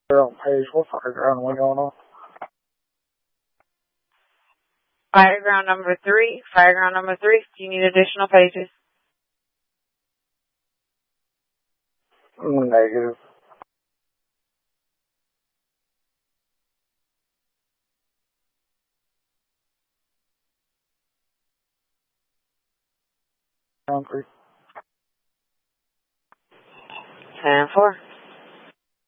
They're on page. What fireground are we going on? Fireground number 3. Fireground number 3. Do you need additional pages? Negative. Round 3. 10-4.